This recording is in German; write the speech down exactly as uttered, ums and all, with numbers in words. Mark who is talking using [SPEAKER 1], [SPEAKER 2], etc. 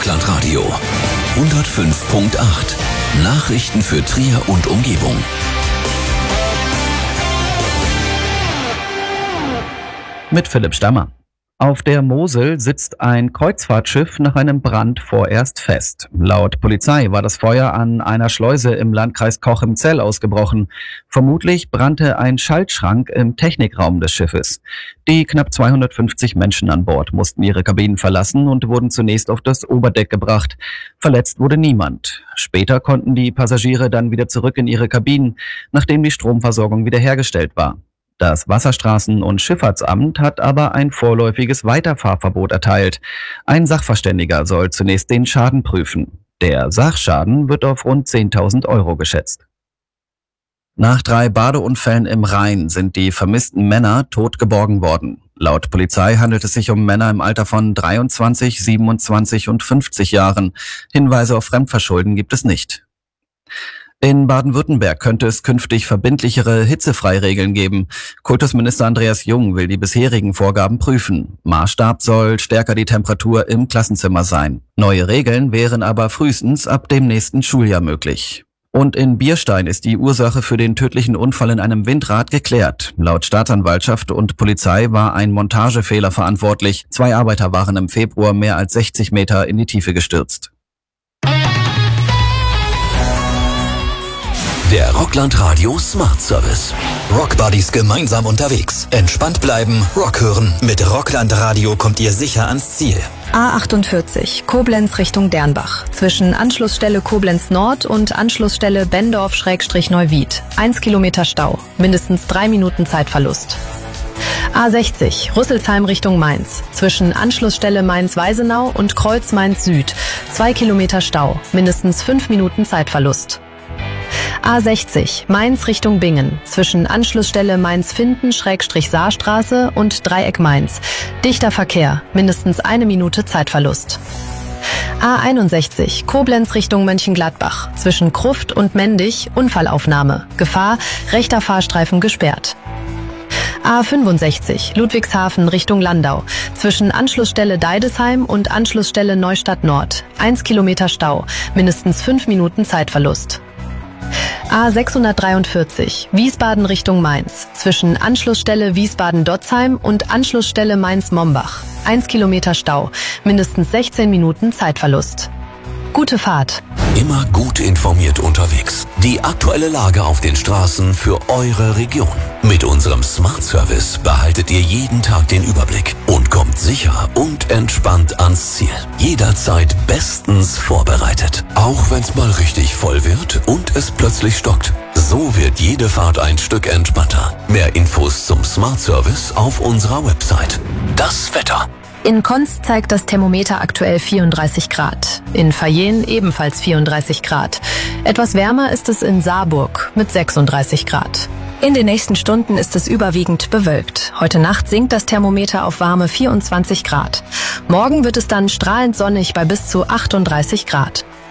[SPEAKER 1] Rockland Radio hundertfünf Komma acht. Nachrichten für Trier und Umgebung.
[SPEAKER 2] Mit Philipp Stammer. Auf der Mosel sitzt ein Kreuzfahrtschiff nach einem Brand vorerst fest. Laut Polizei war das Feuer an einer Schleuse im Landkreis Cochem-Zell ausgebrochen. Vermutlich brannte ein Schaltschrank im Technikraum des Schiffes. Die knapp zweihundertfünfzig Menschen an Bord mussten ihre Kabinen verlassen und wurden zunächst auf das Oberdeck gebracht. Verletzt wurde niemand. Später konnten die Passagiere dann wieder zurück in ihre Kabinen, nachdem die Stromversorgung wiederhergestellt war. Das Wasserstraßen- und Schifffahrtsamt hat aber ein vorläufiges Weiterfahrverbot erteilt. Ein Sachverständiger soll zunächst den Schaden prüfen. Der Sachschaden wird auf rund zehntausend Euro geschätzt. Nach drei Badeunfällen im Rhein sind die vermissten Männer tot geborgen worden. Laut Polizei handelt es sich um Männer im Alter von dreiundzwanzig, siebenundzwanzig und fünfzig Jahren. Hinweise auf Fremdverschulden gibt es nicht. In Baden-Württemberg könnte es künftig verbindlichere Hitzefreiregeln geben. Kultusminister Andreas Jung will die bisherigen Vorgaben prüfen. Maßstab soll stärker die Temperatur im Klassenzimmer sein. Neue Regeln wären aber frühestens ab dem nächsten Schuljahr möglich. Und in Bierstein ist die Ursache für den tödlichen Unfall in einem Windrad geklärt. Laut Staatsanwaltschaft und Polizei war ein Montagefehler verantwortlich. Zwei Arbeiter waren im Februar mehr als sechzig Meter in die Tiefe gestürzt.
[SPEAKER 1] Der Rockland Radio Smart Service.
[SPEAKER 3] Rockbuddies gemeinsam unterwegs. Entspannt bleiben, Rock hören. Mit Rockland Radio kommt ihr sicher ans Ziel.
[SPEAKER 4] A achtundvierzig, Koblenz Richtung Dernbach. Zwischen Anschlussstelle Koblenz Nord und Anschlussstelle Bendorf-Neuwied. Eins Kilometer Stau. Mindestens drei Minuten Zeitverlust. A sechzig, Rüsselsheim Richtung Mainz. Zwischen Anschlussstelle Mainz-Weisenau und Kreuz Mainz Süd. Zwei Kilometer Stau. Mindestens fünf Minuten Zeitverlust. A sechzig, Mainz Richtung Bingen, zwischen Anschlussstelle Mainz-Finden-Saarstraße und Dreieck Mainz. Dichter Verkehr, mindestens eine Minute Zeitverlust. A einundsechzig, Koblenz Richtung Mönchengladbach, zwischen Kruft und Mendig, Unfallaufnahme. Gefahr, rechter Fahrstreifen gesperrt. A fünfundsechzig, Ludwigshafen Richtung Landau, zwischen Anschlussstelle Deidesheim und Anschlussstelle Neustadt Nord. Eins Kilometer Stau, mindestens fünf Minuten Zeitverlust. A sechshundertdreiundvierzig, Wiesbaden Richtung Mainz, zwischen Anschlussstelle Wiesbaden-Dotzheim und Anschlussstelle Mainz-Mombach. Eins Kilometer Stau, mindestens sechzehn Minuten Zeitverlust. Gute Fahrt.
[SPEAKER 1] Immer gut informiert unterwegs. Die aktuelle Lage auf den Straßen für eure Region. Mit unserem Smart Service behaltet ihr jeden Tag den Überblick und kommt sicher und entspannt ans Ziel. Jederzeit bestens vorbereitet. Auch wenn es mal richtig voll wird und es plötzlich stockt. So wird jede Fahrt ein Stück entspannter. Mehr Infos zum Smart Service auf unserer Website. Das Wetter.
[SPEAKER 4] In Konz zeigt das Thermometer aktuell vierunddreißig Grad. In Fayen ebenfalls vierunddreißig Grad. Etwas wärmer ist es in Saarburg mit sechsunddreißig Grad. In den nächsten Stunden ist es überwiegend bewölkt. Heute Nacht sinkt das Thermometer auf warme vierundzwanzig Grad. Morgen wird es dann strahlend sonnig bei bis zu achtunddreißig Grad.